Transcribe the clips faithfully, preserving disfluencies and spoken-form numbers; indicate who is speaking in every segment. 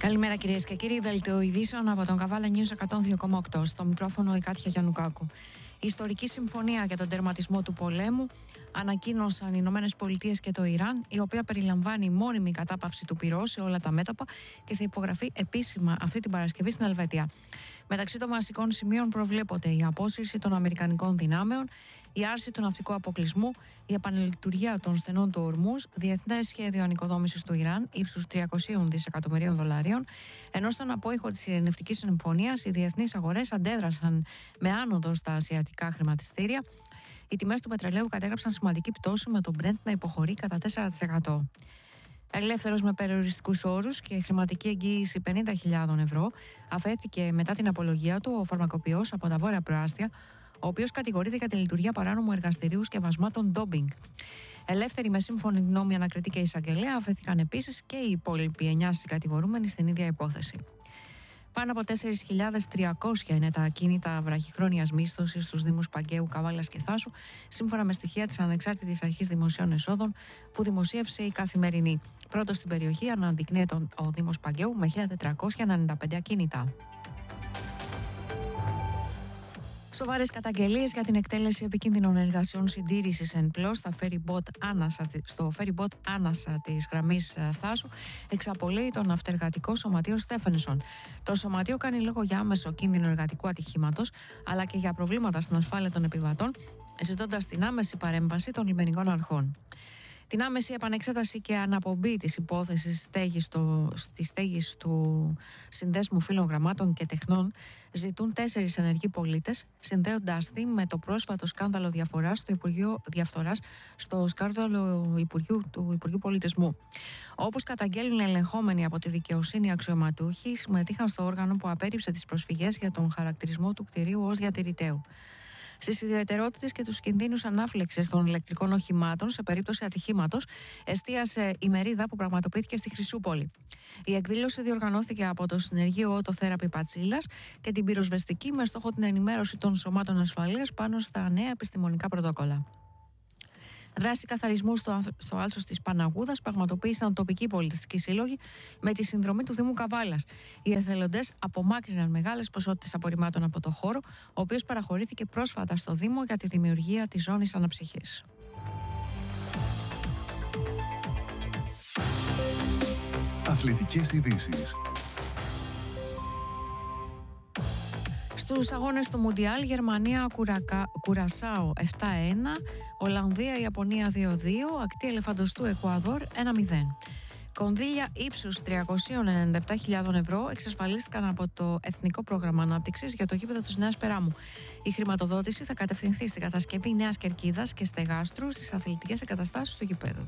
Speaker 1: Καλημέρα κυρίες και κύριοι, δελτίο ειδήσεων από τον Καβάλα News εκατόν δύο κόμμα οκτώ. Στο μικρόφωνο η Κάτια Γιαννουκάκου. Η ιστορική συμφωνία για τον τερματισμό του πολέμου ανακοίνωσαν οι Ηνωμένες Πολιτείες και το Ιράν, η οποία περιλαμβάνει μόνιμη κατάπαυση του πυρός σε όλα τα μέτωπα και θα υπογραφεί επίσημα αυτή την Παρασκευή στην Ελβετία. Μεταξύ των βασικών σημείων προβλέπονται η απόσυρση των Αμερικανικών δυνάμεων, η άρση του ναυτικού αποκλεισμού, η επανελειτουργία των στενών του Ορμούζ, διεθνές σχέδιο ανοικοδόμησης του Ιράν ύψους τριακόσια δισεκατομμυρίων δολαρίων, ενώ στον απόϊχο της ειρηνευτικής συμφωνίας οι διεθνείς αγορές αντέδρασαν με άνοδο στα ασιατικά χρηματιστήρια. Οι τιμές του πετρελαίου κατέγραψαν σημαντική πτώση, με τον Brent να υποχωρεί κατά τέσσερα τοις εκατό. Ελεύθερος με περιοριστικούς όρους και χρηματική εγγύηση πενήντα χιλιάδες ευρώ, αφέθηκε μετά την απολογία του ο φαρμακοποιός από τα Βόρεια Προάστια, ο οποίος κατηγορείται για τη λειτουργία παράνομου εργαστηρίου σκευασμάτων ντόμπινγκ. Ελεύθεροι με σύμφωνη γνώμη ανακριτή και εισαγγελέα, αφέθηκαν επίσης και οι υπόλοιποι εννιά συγκατηγορούμενοι στην ίδια υπόθεση. Πάνω από τέσσερις χιλιάδες τριακόσια είναι τα ακίνητα βραχυχρόνιας μίσθωσης στους Δήμους Παγκαίου, Καβάλας και Θάσου, σύμφωνα με στοιχεία της Ανεξάρτητης Αρχής Δημοσίων Εσόδων που δημοσίευσε η Καθημερινή. Πρώτος στην περιοχή αναδεικνύεται ο Δήμος Παγκαίου με χίλια τετρακόσια ενενήντα πέντε ακίνητα. Σοβαρές καταγγελίες για την εκτέλεση επικίνδυνων εργασιών συντήρησης εν πλώ στα ferry boat Άνασα, στο ferry boat Άνασα της γραμμής Θάσου εξαπολύει το ναυτεργατικό σωματείο Στέφενσον. Το σωματείο κάνει λόγο για άμεσο κίνδυνο εργατικού ατυχήματος, αλλά και για προβλήματα στην ασφάλεια των επιβατών, ζητώντας την άμεση παρέμβαση των λιμενικών αρχών. Την άμεση επανεξέταση και αναπομπή της υπόθεσης στέγης το, στη στέγης του Συνδέσμου Φίλων Γραμμάτων και Τεχνών ζητούν τέσσερις ενεργοί πολίτες, συνδέοντάς τη με το πρόσφατο σκάνδαλο διαφοράς στο Υπουργείο Διαφθοράς, στο σκάνδαλο Υπουργείου, του Υπουργείου Πολιτισμού. Όπως καταγγέλνουν ελεγχόμενοι από τη δικαιοσύνη αξιωματούχοι, συμμετείχαν στο όργανο που απέρριψε τις προσφυγές για τον χαρακτηρισμό του κτηρίου ως διατηρηταίου. Στις ιδιαιτερότητες και τους κινδύνους ανάφλεξης των ηλεκτρικών οχημάτων σε περίπτωση ατυχήματος, εστίασε η μερίδα που πραγματοποιήθηκε στη Χρυσούπολη. Η εκδήλωση διοργανώθηκε από το Συνεργείο Auto Therapy Πατσίλας και την πυροσβεστική, με στόχο την ενημέρωση των σωμάτων ασφαλείας πάνω στα νέα επιστημονικά πρωτόκολλα. Δράση καθαρισμού στο, στο άλσος της Παναγούδας πραγματοποίησαν τοπικοί πολιτιστικοί σύλλογοι με τη συνδρομή του Δήμου Καβάλας. Οι εθελοντές απομάκρυναν μεγάλες ποσότητες απορριμμάτων από το χώρο, ο οποίος παραχωρήθηκε πρόσφατα στο Δήμο για τη δημιουργία της ζώνης αναψυχής.
Speaker 2: Αθλητικές ειδήσεις.
Speaker 1: Στους αγώνες του Μουντιάλ, Γερμανία Κουρακα... Κουρασάο επτά ένα, Ολλανδία Ιαπωνία δύο δύο, ακτή Ελεφαντοστού Εκουαδόρ ένα μηδέν. Κονδύλια ύψους τριακόσια ενενήντα επτά χιλιάδες ευρώ εξασφαλίστηκαν από το Εθνικό Πρόγραμμα Ανάπτυξης για το γήπεδο της Νέας Περάμου. Η χρηματοδότηση θα κατευθυνθεί στην κατασκευή νέας κερκίδας και στεγάστρου στις αθλητικές εγκαταστάσεις του γηπέδου.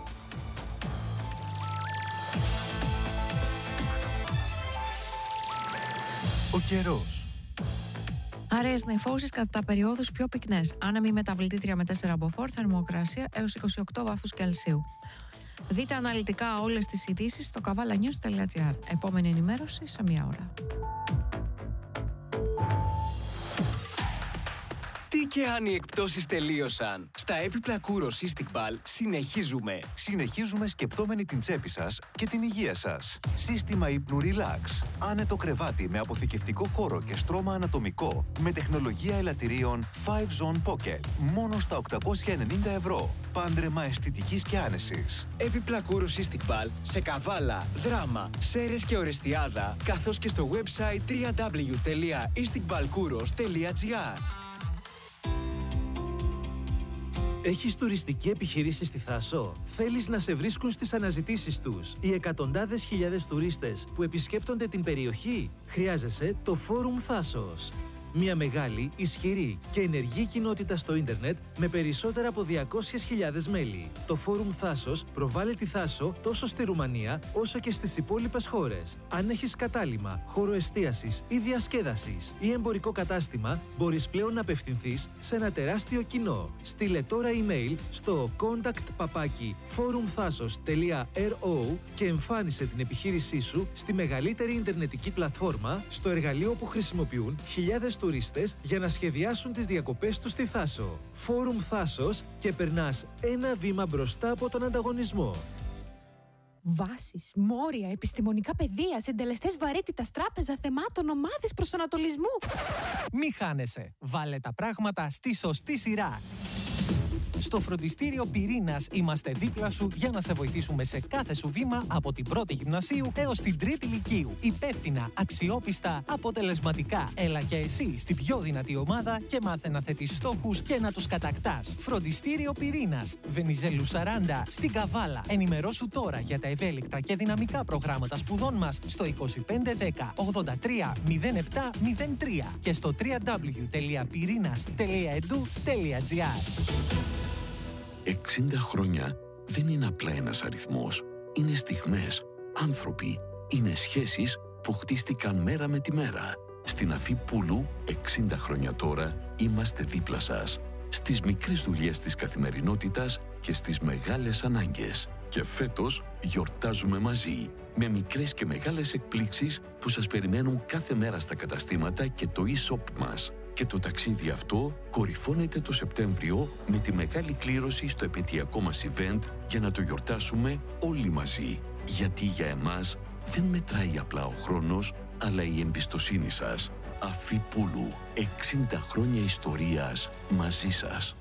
Speaker 2: Ο καιρός.
Speaker 1: Αραιές νεφώσεις κατά περιόδους πιο πυκνές. Άνεμη μεταβλητή τρία με τέσσερα μποφόρ, θερμοκρασία έως είκοσι οκτώ βαθμούς Κελσίου. Δείτε αναλυτικά όλες τις ειδήσεις στο καβάλα νιους τελεία τζι άρ. Επόμενη ενημέρωση σε μία ώρα.
Speaker 3: Τι και αν οι εκπτώσεις τελείωσαν. Στα έπιπλα Kouros Istiqbal συνεχίζουμε.
Speaker 4: Συνεχίζουμε σκεπτόμενοι την τσέπη σας και την υγεία σας. Σύστημα ύπνου Relax. Άνετο κρεβάτι με αποθηκευτικό χώρο και στρώμα ανατομικό. Με τεχνολογία ελαττηρίων φάιβ Zone Pocket. Μόνο στα οκτακόσια ενενήντα ευρώ. Πάντρεμα αισθητικής και άνεσης.
Speaker 3: Έπιπλα Kouros Istiqbal σε Καβάλα, Δράμα, Σέρες και Ορεστιάδα, καθώς και στο website double-u double-u double-u τελεία istiqbalkouros τελεία τζι άρ.
Speaker 5: Έχεις τουριστική επιχείρηση στη Θάσο? Θέλεις να σε βρίσκουν στις αναζητήσεις τους οι εκατοντάδες χιλιάδες τουρίστες που επισκέπτονται την περιοχή? Χρειάζεσαι το Φόρουμ Θάσος. Μια μεγάλη, ισχυρή και ενεργή κοινότητα στο ίντερνετ με περισσότερα από διακόσιες χιλιάδες μέλη. Το Φόρουμ Θάσος προβάλλει τη Θάσο τόσο στη Ρουμανία όσο και στις υπόλοιπες χώρες. Αν έχεις κατάλημα, χώρο εστίασης ή διασκέδασης ή εμπορικό κατάστημα, μπορείς πλέον να απευθυνθείς σε ένα τεράστιο κοινό. Στείλε τώρα email στο contact παπάκι forumthasos τελεία ρο και εμφάνισε την επιχείρησή σου στη μεγαλύτερη ιντερνετική πλατφόρμα, στο εργαλείο που χρησιμοποιούν χιλιάδες τουρίστες για να σχεδιάσουν τις διακοπές τους στη Θάσο. Φόρουμ Θάσος και περνάς ένα βήμα μπροστά από τον ανταγωνισμό.
Speaker 6: Βάσεις, μόρια, επιστημονικά πεδία, συντελεστές βαρύτητας, τράπεζα θεμάτων, ομάδες προσανατολισμού.
Speaker 7: Μη χάνεσαι. Βάλε τα πράγματα στη σωστή σειρά. Στο φροντιστήριο Πυρήνας είμαστε δίπλα σου για να σε βοηθήσουμε σε κάθε σου βήμα από την πρώτη γυμνασίου έως την τρίτη λυκείου. Υπεύθυνα, αξιόπιστα, αποτελεσματικά. Έλα και εσύ στην πιο δυνατή ομάδα και μάθε να θέτεις στόχους και να τους κατακτάς. Φροντιστήριο Πυρήνας, Βενιζέλου σαράντα, στην Καβάλα. Ενημερώσου τώρα για τα ευέλικτα και δυναμικά προγράμματα σπουδών μας στο είκοσι πέντε δέκα ογδόντα τρία μηδέν επτά μηδέν τρία και στο double-u double-u double-u τελεία πυρίnas τελεία e d u τελεία g r.
Speaker 8: εξήντα χρόνια δεν είναι απλά ένας αριθμός. Είναι στιγμές, άνθρωποι, είναι σχέσεις που χτίστηκαν μέρα με τη μέρα. Στην Αφή Πούλου, εξήντα χρόνια τώρα, είμαστε δίπλα σας. Στις μικρές δουλειές της καθημερινότητας και στις μεγάλες ανάγκες. Και φέτος γιορτάζουμε μαζί, με μικρές και μεγάλες εκπλήξεις που σας περιμένουν κάθε μέρα στα καταστήματα και το e-shop μας. Και το ταξίδι αυτό κορυφώνεται το Σεπτέμβριο με τη μεγάλη κλήρωση στο επαιτειακό μας event για να το γιορτάσουμε όλοι μαζί. Γιατί για εμάς δεν μετράει απλά ο χρόνος, αλλά η εμπιστοσύνη σας. Αφή Πούλου, εξήντα χρόνια ιστορίας μαζί σας.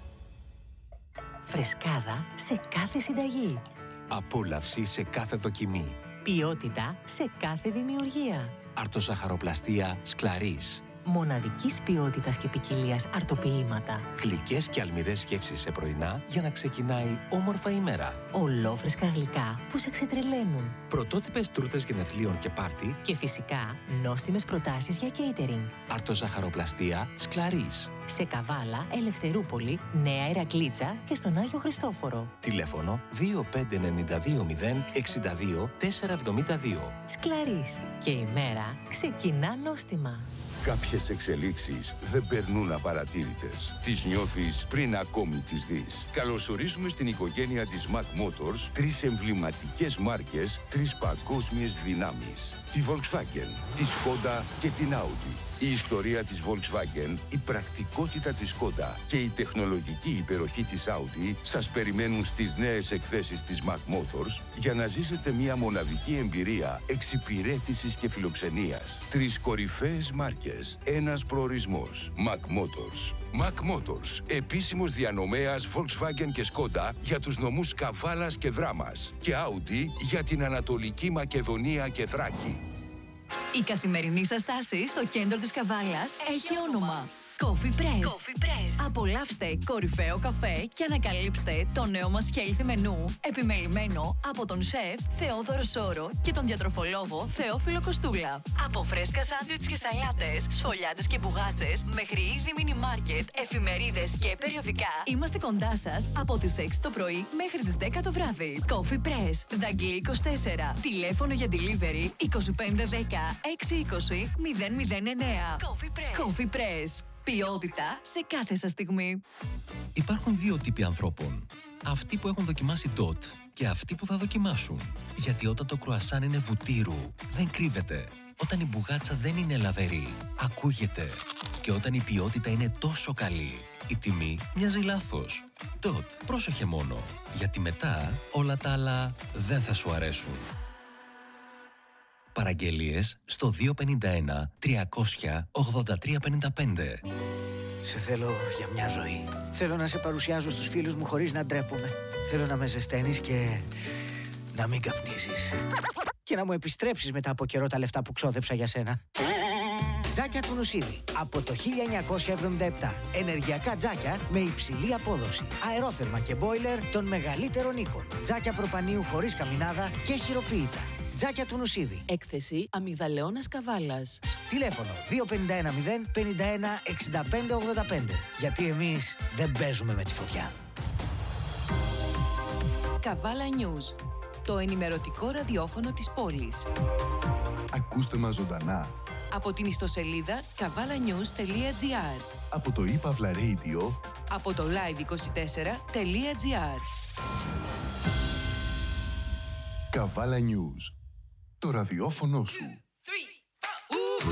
Speaker 9: Φρεσκάδα σε κάθε συνταγή.
Speaker 10: Απόλαυση σε κάθε δοκιμή.
Speaker 9: Ποιότητα σε κάθε δημιουργία.
Speaker 10: Αρτοζαχαροπλαστία Σκλαρίς.
Speaker 9: Μοναδικής ποιότητας και ποικιλίας αρτοποιήματα.
Speaker 10: Γλυκές και αλμυρές γεύσεις σε πρωινά για να ξεκινάει όμορφα η μέρα.
Speaker 9: Ολόφρεσκα γλυκά που σε ξετρελαίνουν.
Speaker 10: Πρωτότυπες τούρτες γενεθλίων και πάρτι.
Speaker 9: Και φυσικά νόστιμες προτάσεις για catering.
Speaker 10: Αρτοζαχαροπλαστία Σκλαρίς.
Speaker 9: Σε Καβάλα, Ελευθερούπολη, Νέα Ηρακλήτσα και στον Άγιο Χριστόφορο.
Speaker 10: Τηλέφωνο δύο πέντε εννιά δύο μηδέν εξήντα δύο τετρακόσια εβδομήντα δύο.
Speaker 9: Σκλαρίς. Και η μέρα ξεκινά νόστιμα.
Speaker 11: Κάποιες εξελίξεις δεν περνούν απαρατήρητες. Τις νιώθεις πριν ακόμη τις δεις. Καλωσορίζουμε στην οικογένεια της Mac Motors τρεις εμβληματικές μάρκες, τρεις παγκόσμιες δυνάμεις. Τη Volkswagen, τη Skoda και την Audi. Η ιστορία της Volkswagen, η πρακτικότητα της Skoda και η τεχνολογική υπεροχή της Audi σας περιμένουν στις νέες εκθέσεις της Mac Motors για να ζήσετε μια μοναδική εμπειρία εξυπηρέτησης και φιλοξενίας. Τρεις κορυφαίες μάρκες, ένας προορισμός. Mac Motors. Mac Motors, επίσημος διανομέας Volkswagen και Skoda για τους νομούς Καβάλας και Δράμας και Audi για την Ανατολική Μακεδονία και Θράκη.
Speaker 12: Η καθημερινή σας στάση στο κέντρο της Καβάλας έχει όνομα Coffee Press. Coffee Press. Απολαύστε κορυφαίο καφέ και ανακαλύψτε το νέο μας healthy μενού, επιμελημένο από τον σεφ Θεόδωρο Σόρο και τον διατροφολόγο Θεόφιλο Κοστούλα. Από φρέσκα σάντουιτς και σαλάτες, σφολιάτες και μπουγάτσες, μέχρι είδη μίνι μάρκετ, εφημερίδες και περιοδικά, είμαστε κοντά σας από τις έξι το πρωί μέχρι τις δέκα το βράδυ. Coffee Press, Δαγκλή είκοσι τέσσερα. Τηλέφωνο για delivery είκοσι πέντε δέκα έξι είκοσι μηδέν μηδέν εννέα. Coffee Press. Coffee Press. Ποιότητα σε κάθε σας στιγμή.
Speaker 13: Υπάρχουν δύο τύποι ανθρώπων. Αυτοί που έχουν δοκιμάσει ντοτ και αυτοί που θα δοκιμάσουν. Γιατί όταν το κρουασάν είναι βουτύρου, δεν κρύβεται. Όταν η μπουγάτσα δεν είναι λαβερή, ακούγεται. Και όταν η ποιότητα είναι τόσο καλή, η τιμή μοιάζει λάθος. Ντοτ, πρόσεχε μόνο. Γιατί μετά όλα τα άλλα δεν θα σου αρέσουν. Παραγγελίες στο δύο πέντε ένα τριακόσια ογδόντα τρία πενήντα πέντε.
Speaker 14: Σε θέλω για μια ζωή. Θέλω να σε παρουσιάζω στους φίλους μου χωρίς να ντρέπομαι. Θέλω να με ζεσταίνεις και να μην καπνίζεις. Και να μου επιστρέψεις μετά από καιρό τα λεφτά που ξόδεψα για σένα. Τζάκια του Νουσίδη. Από το χίλια εννιακόσια εβδομήντα επτά. Ενεργειακά τζάκια με υψηλή απόδοση. Αερόθερμα και μπόιλερ των μεγαλύτερων οίκων. Τζάκια προπανίου χωρίς καμινάδα και χειροποίητα. Τζάκια του Νουσίδη.
Speaker 15: Έκθεση Αμυγδαλαιώνας Καβάλας.
Speaker 14: Τηλέφωνο δύο πέντε ένα μηδέν πενήντα ένα εξήντα πέντε ογδόντα πέντε. Γιατί εμείς δεν παίζουμε με τη φωτιά.
Speaker 15: Καβάλα News. Το ενημερωτικό ραδιόφωνο της πόλης.
Speaker 2: Ακούστε μας ζωντανά.
Speaker 15: Από την ιστοσελίδα καβάλα νιούς τελεία τζι άρ.
Speaker 2: Από το ePavla Radio.
Speaker 15: Από το live είκοσι τέσσερα τελεία τζι άρ.
Speaker 2: Καβάλα News. Το ραδιόφωνο σου.